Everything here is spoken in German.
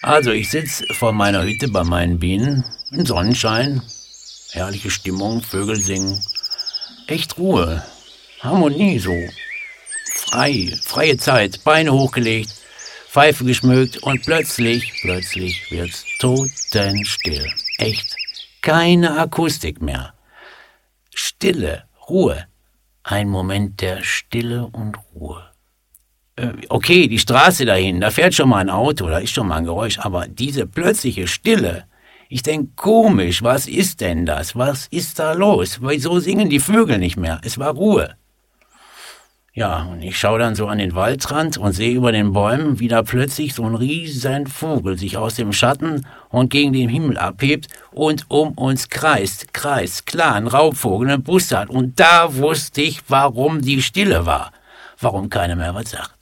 Also ich sitz vor meiner Hütte bei meinen Bienen, im Sonnenschein, herrliche Stimmung, Vögel singen, echt Ruhe, Harmonie so, freie Zeit, Beine hochgelegt, Pfeife geschmückt und plötzlich wird's totenstill. Echt, keine Akustik mehr. Stille, Ruhe, ein Moment der Stille und Ruhe. Okay, die Straße dahin, da fährt schon mal ein Auto, da ist schon mal ein Geräusch, aber diese plötzliche Stille, ich denk komisch, was ist denn das? Was ist da los? Wieso singen die Vögel nicht mehr? Es war Ruhe. Ja, und ich schaue dann so an den Waldrand und sehe über den Bäumen, wie da plötzlich so ein riesen Vogel sich aus dem Schatten und gegen den Himmel abhebt und um uns kreist, klar, ein Raubvogel, ein Bussard. Und da wusste ich, warum die Stille war, warum keiner mehr was sagt.